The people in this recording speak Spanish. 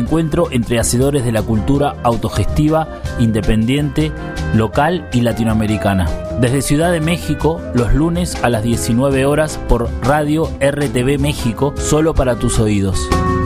Encuentro entre hacedores de la cultura autogestiva, independiente, local y latinoamericana. Desde Ciudad de México, los lunes a las 19 horas por Radio RTV México, solo para tus oídos.